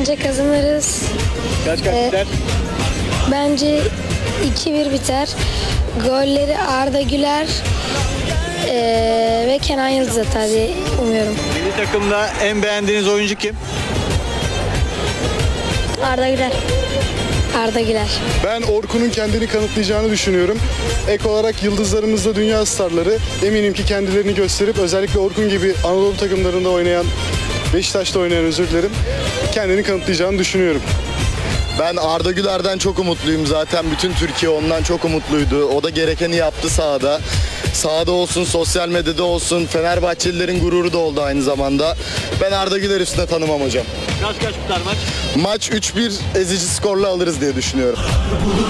Bence kazanırız. Kaç biter? Bence 2-1 biter. Golleri Arda Güler ve Kenan Yıldız atar diye umuyorum. Milli takımda en beğendiğiniz oyuncu kim? Arda Güler. Arda Güler. Ben Orkun'un kendini kanıtlayacağını düşünüyorum. Ek olarak yıldızlarımız da dünya starları. Eminim ki kendilerini gösterip özellikle Orkun gibi Anadolu takımlarında oynayan, Beşiktaş'ta oynayan özür dilerim, kendini kanıtlayacağını düşünüyorum. Ben Arda Güler'den çok umutluyum zaten. Bütün Türkiye ondan çok umutluydu. O da gerekeni yaptı sahada. Sahada olsun, sosyal medyada olsun. Fenerbahçelilerin gururu da oldu aynı zamanda. Ben Arda Güler üstüne tanımam hocam. Kaç biter maç? Maç 3-1 ezici skorla alırız diye düşünüyorum.